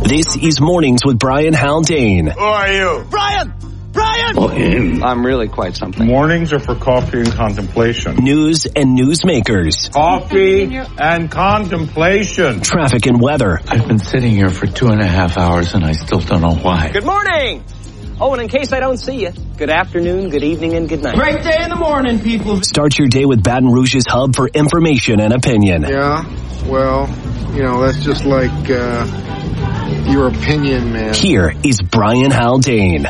This is Mornings with Brian Haldane. Who are you? Brian! I'm really quite something. Mornings are for coffee and contemplation. News and newsmakers. Coffee and contemplation. Traffic and weather. I've been sitting here for 2.5 hours and I still don't know why. Good morning! Oh, and in case I don't see you, good afternoon, good evening, and good night. Great day in the morning, people. Start your day with Baton Rouge's hub for information and opinion. Yeah, well, that's just like your opinion, man. Here is Brian Haldane.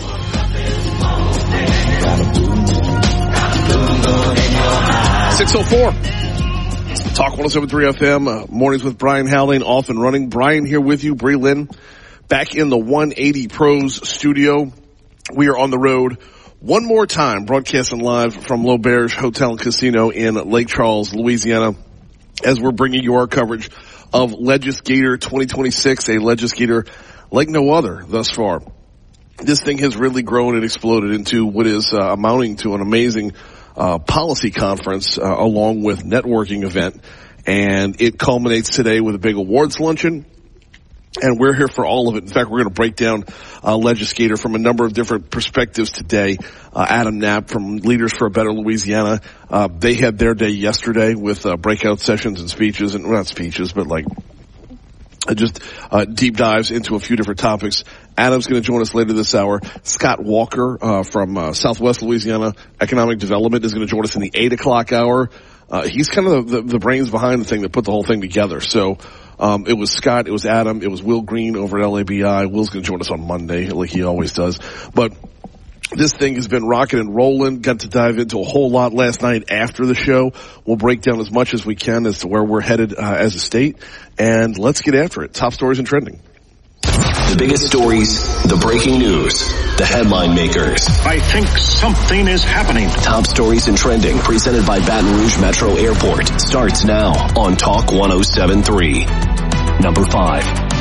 .04 Talk 107.3 FM, Mornings with Brian Haldane, off and running. Brian here with you, Bree Lynn, back in the 180 Pros studio. We are on the road one more time, broadcasting live from L'Auberge Hotel and Casino in Lake Charles, Louisiana, as we're bringing you our coverage of Legislator 2026, a Legislator like no other thus far. This thing has really grown and exploded into what is amounting to an amazing policy conference along with networking event, and it culminates today with a big awards luncheon, and we're here for all of it. In fact, we're going to break down Legislator from a number of different perspectives today. Adam Knapp from Leaders for a Better Louisiana, they had their day yesterday with breakout sessions and speeches, and not speeches, but like just deep dives into a few different topics. Adam's going to join us later this hour. Scott Walker from Southwest Louisiana Economic Development is going to join us in the 8 o'clock hour. He's kind of the brains behind the thing that put the whole thing together. So it was Scott, it was Adam, it was Will Green over at LABI. Will's going to join us on Monday like he always does. But this thing has been rocking and rolling. Got to dive into a whole lot last night after the show. We'll break down as much as we can as to where we're headed as a state. And let's get after it. Top stories and trending. The biggest stories, the breaking news, the headline makers. I think something is happening. Top stories and trending, presented by Baton Rouge Metro Airport, starts now on Talk 107.3. Number 5.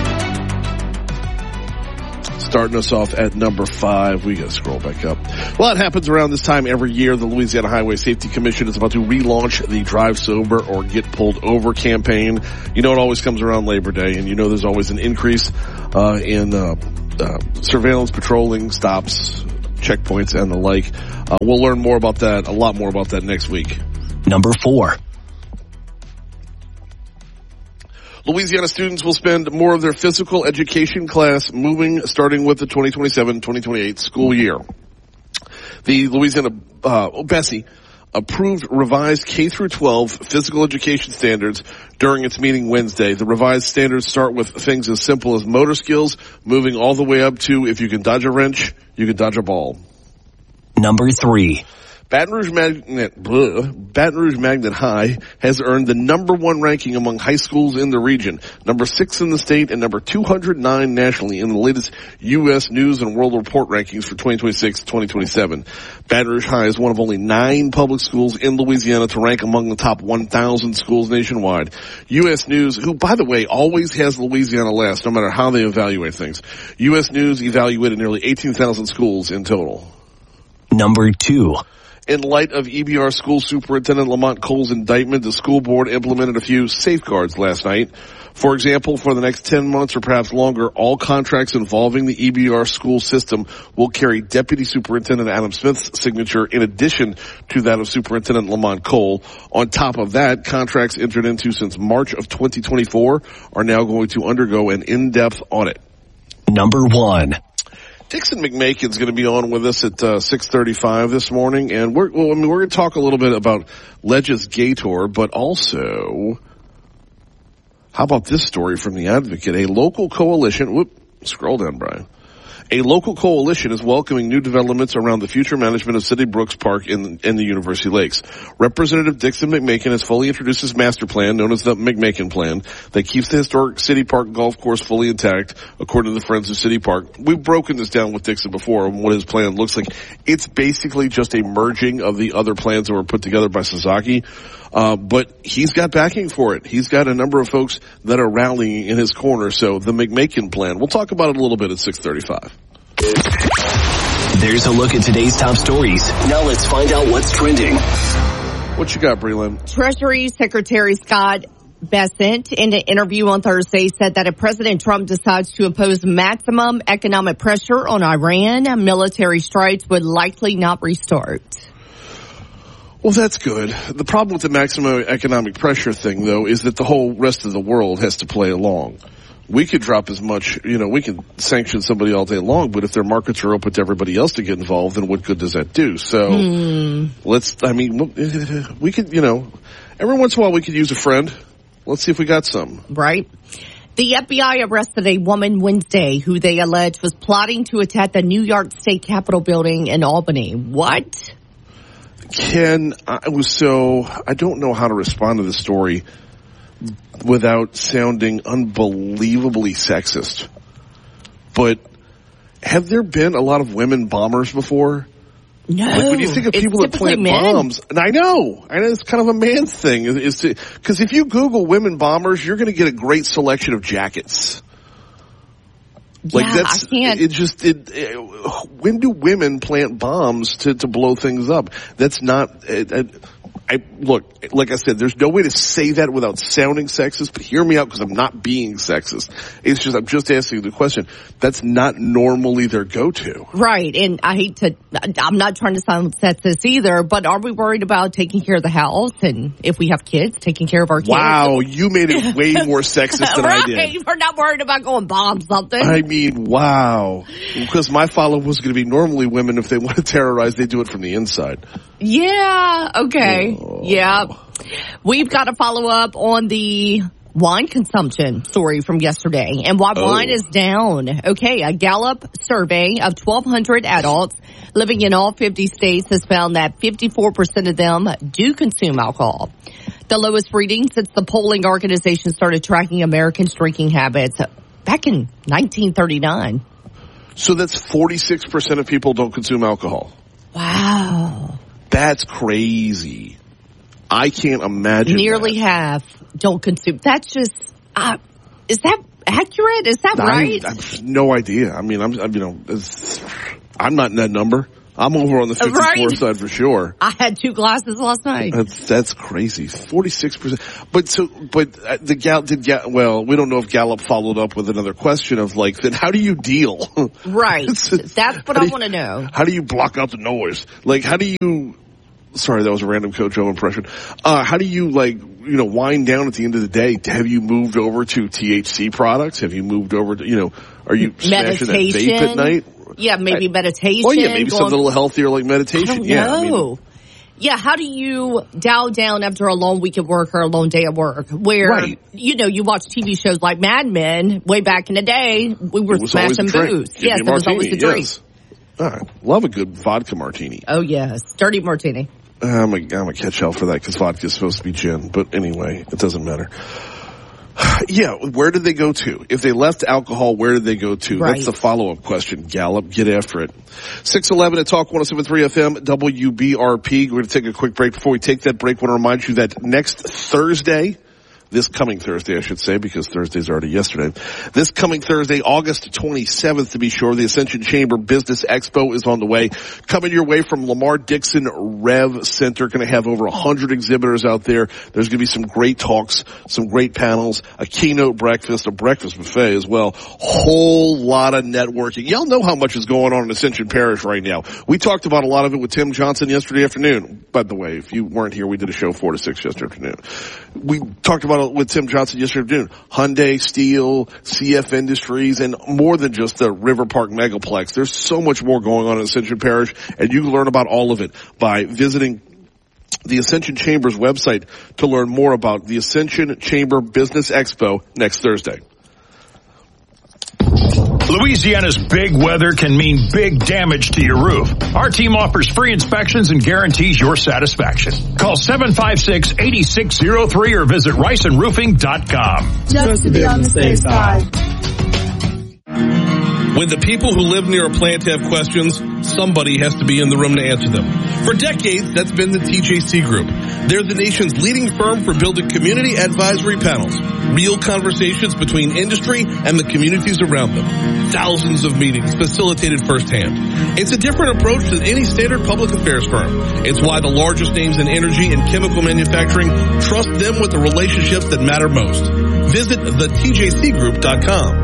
Starting us off at number 5. We gotta scroll back up. Well, it happens around this time every year. The Louisiana Highway Safety Commission is about to relaunch the Drive Sober or Get Pulled Over campaign. You know it always comes around Labor Day, and you know there's always an increase in surveillance, patrolling, stops, checkpoints, and the like. We'll learn more about that, a lot more about that next week. Number 4. Louisiana students will spend more of their physical education class starting with the 2027-2028 school year. The Louisiana Bessie approved revised K-12 physical education standards during its meeting Wednesday. The revised standards start with things as simple as motor skills, moving all the way up to if you can dodge a wrench, you can dodge a ball. Number 3. Baton Rouge Magnet High has earned the number 1 ranking among high schools in the region, number 6 in the state, and number 209 nationally in the latest U.S. News and World Report rankings for 2026-2027. Baton Rouge High is one of only 9 public schools in Louisiana to rank among the top 1,000 schools nationwide. U.S. News, who, by the way, always has Louisiana last, no matter how they evaluate things. U.S. News evaluated nearly 18,000 schools in total. Number 2. In light of EBR School Superintendent Lamont Cole's indictment, the school board implemented a few safeguards last night. For example, for the next 10 months or perhaps longer, all contracts involving the EBR school system will carry Deputy Superintendent Adam Smith's signature in addition to that of Superintendent Lamont Cole. On top of that, contracts entered into since March of 2024 are now going to undergo an in-depth audit. Number 1. Dixon McMakin's going to be on with us at 6:35 this morning, and we're going to talk a little bit about Legislator, but also, how about this story from the Advocate? A local coalition, scroll down, Brian. A local coalition is welcoming new developments around the future management of City Brooks Park in the University Lakes. Representative Dixon McMakin has fully introduced his master plan, known as the McMakin Plan, that keeps the historic City Park golf course fully intact, according to the Friends of City Park. We've broken this down with Dixon before on what his plan looks like. It's basically just a merging of the other plans that were put together by Sasaki. But he's got backing for it. He's got a number of folks that are rallying in his corner. So the McMakin Plan, we'll talk about it a little bit at 6:35. There's a look at today's top stories. Now let's find out what's trending. What you got, Breland? Treasury Secretary Scott Bessent, in an interview on Thursday, said that if President Trump decides to impose maximum economic pressure on Iran, military strikes would likely not restart. Well, that's good. The problem with the maximum economic pressure thing, though, is that the whole rest of the world has to play along. We could drop as much, we can sanction somebody all day long, but if their markets are open to everybody else to get involved, then what good does that do? So we could, every once in a while we could use a friend. Let's see if we got some. Right. The FBI arrested a woman Wednesday who they allege was plotting to attack the New York State Capitol building in Albany. What? Ken, I don't know how to respond to this story without sounding unbelievably sexist. But have there been a lot of women bombers before? No. Like when you think of people that plant bombs, and I know it's kind of a man thing, because if you Google women bombers, you're going to get a great selection of jackets. Like I can't. When do women plant bombs to blow things up? That's not. Look, like I said, there's no way to say that without sounding sexist, but hear me out because I'm not being sexist. It's just, I'm just asking the question. That's not normally their go-to. Right. And I'm not trying to sound sexist either, but are we worried about taking care of the house? And if we have kids, taking care of our kids? Wow, you made it way more sexist than I did. We're not worried about going bomb something. I mean, wow. Because my follow-up was going to be normally women, if they want to terrorize, they do it from the inside. Yeah, okay. Oh. Yeah. We've got to follow up on the wine consumption story from yesterday and why wine is down. Okay, a Gallup survey of 1,200 adults living in all 50 states has found that 54% of them do consume alcohol. The lowest reading since the polling organization started tracking Americans' drinking habits back in 1939. So that's 46% of people don't consume alcohol. Wow. That's crazy. I can't imagine. Nearly half don't consume. That's just, is that accurate? Is that right? I have no idea. I mean, I'm not in that number. I'm over on the 54 side for sure. I had 2 glasses last night. That's crazy. 46%. We don't know if Gallup followed up with another question of then how do you deal? Right. That's what I want to know. How do you block out the noise? How do you, sorry, that was a random Coach O impression. How do you wind down at the end of the day? Have you moved over to THC products? Have you moved over to, are you smashing that vape at night? Yeah, maybe meditation. Well, yeah, maybe something a little healthier like meditation. I don't know. Yeah, how do you dial down after a long week at work or a long day at work where, you watch TV shows like Mad Men way back in the day, we were smashing booze. Yes, it was always the drink. Yes. All right. Love a good vodka martini. Oh, yes. Dirty martini. I'm a catch hell for that because vodka is supposed to be gin. But anyway, it doesn't matter. Yeah, where did they go to? If they left alcohol, where did they go to? Right. That's the follow-up question. Gallup, get after it. 6:11 at Talk 107.3 FM, WBRP. We're going to take a quick break. Before we take that break, I want to remind you that next Thursday, this coming Thursday, I should say, because Thursday's already yesterday. This coming Thursday, August 27th, to be sure, the Ascension Chamber Business Expo is on the way. Coming your way from Lamar Dixon Rev Center. Going to have over 100 exhibitors out there. There's going to be some great talks, some great panels, a keynote breakfast, a breakfast buffet as well. Whole lot of networking. Y'all know how much is going on in Ascension Parish right now. We talked about a lot of it with Tim Johnson yesterday afternoon. By the way, if you weren't here, we did a show 4 to 6 yesterday afternoon. We talked about with Tim Johnson yesterday afternoon. Hyundai, Steel, CF Industries, and more than just the River Park Megaplex. There's so much more going on in Ascension Parish, and you can learn about all of it by visiting the Ascension Chamber's website to learn more about the Ascension Chamber Business Expo next Thursday. Louisiana's big weather can mean big damage to your roof. Our team offers free inspections and guarantees your satisfaction. Call 756-8603 or visit riceandroofing.com. Just to be on the safe side. When the people who live near a plant have questions, somebody has to be in the room to answer them. For decades, that's been the TJC Group. They're the nation's leading firm for building community advisory panels. Real conversations between industry and the communities around them. Thousands of meetings facilitated firsthand. It's a different approach than any standard public affairs firm. It's why the largest names in energy and chemical manufacturing trust them with the relationships that matter most. Visit thetjcgroup.com.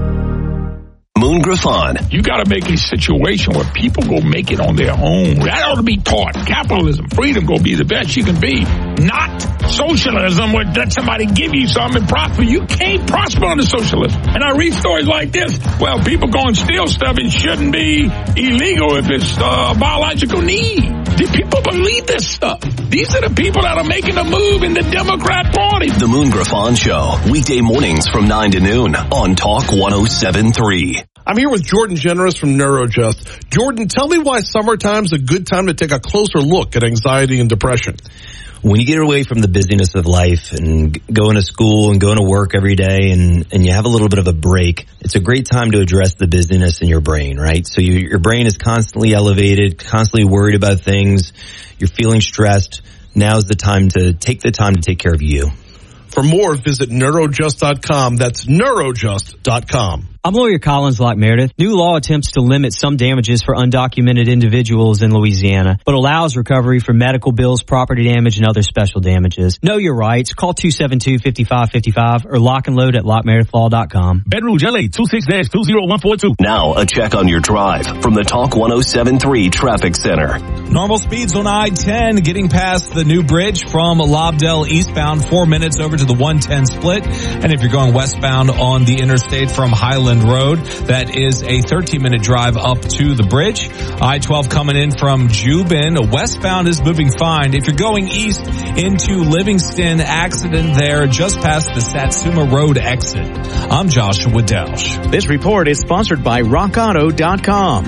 Moon Griffon. You got to make a situation where people go make it on their own. That ought to be taught. Capitalism, freedom, go be the best you can be. Not socialism where let somebody give you something and prosper. You can't prosper under socialism. And I read stories like this. Well, people go and steal stuff. It shouldn't be illegal if it's a biological need. Do people believe this stuff? These are the people that are making the move in the Democrat Party. The Moon Griffon Show. Weekday mornings from 9 to noon on Talk 107.3. I'm here with Jordan Generous from Neurojust. Jordan, tell me why summertime's a good time to take a closer look at anxiety and depression. When you get away from the busyness of life and going to school and going to work every day and you have a little bit of a break, it's a great time to address the busyness in your brain, right? So your brain is constantly elevated, constantly worried about things. You're feeling stressed. Now's the time to take care of you. For more, visit Neurojust.com. That's Neurojust.com. I'm lawyer Collins Locke Meredith. New law attempts to limit some damages for undocumented individuals in Louisiana, but allows recovery for medical bills, property damage, and other special damages. Know your rights. Call 272-5555 or lock and load at lockmeredithlaw.com. Baton Rouge, LA, 26-20142. Now, a check on your drive from the Talk 107.3 Traffic Center. Normal speeds on I-10 getting past the new bridge from Lobdell eastbound, 4 minutes over to the 110 split. And if you're going westbound on the interstate from Highland Road, that is a 13-minute drive up to the bridge. I-12 coming in from Jubin. Westbound is moving fine. If you're going east into Livingston, accident there just past the Satsuma Road exit. I'm Joshua Delsh. This report is sponsored by RockAuto.com.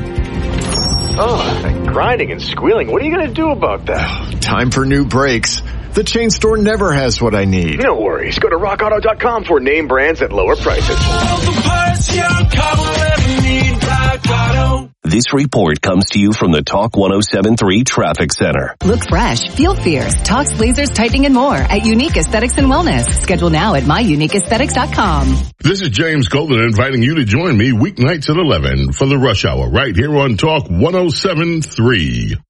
Oh, grinding and squealing. What are you going to do about that? Time for new brakes. The chain store never has what I need. No worries. Go to RockAuto.com for name brands at lower prices. All the parts your car will ever need, Rock Auto. This report comes to you from the Talk 107.3 Traffic Center. Look fresh, feel fierce, talks, lasers, tightening, and more at Unique Aesthetics and Wellness. Schedule now at myuniqueaesthetics.com. This is James Golden inviting you to join me weeknights at 11 for the Rush Hour right here on Talk 107.3.